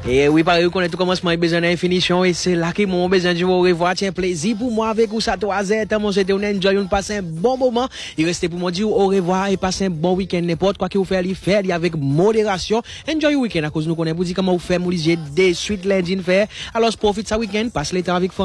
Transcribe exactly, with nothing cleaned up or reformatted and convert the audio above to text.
Et oui, pareil, qu'on est tout commencement et besoin d'une finition. Et c'est là que mon besoin de dire au revoir. Tiens, plaisir pour moi avec vous, ça trois Z. Mon c'était on enjoy, on passe un bon moment. Il reste pour moi dire au revoir et passer un bon week-end. N'importe quoi que vous faites, faire avec modération. Enjoy le week-end à cause nous connaissons pour dire comment vous faites, vous lisez des suites lundi faire. Alors, profite ce week-end, passe le temps avec